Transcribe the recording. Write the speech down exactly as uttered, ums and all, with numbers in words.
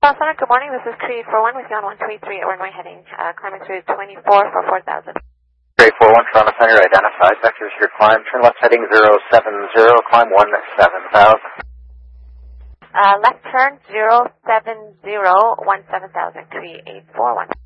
Center, good morning. This is Creed four one with you on one three three at runway heading, uh, climbing through twenty-four for four thousand. Creed four one, Toronto Center, identified. Vectors your climb. Turn left heading zero seven zero, climb one seven thousand. Uh, left turn zero seven zero, one seven thousand, three eight four one.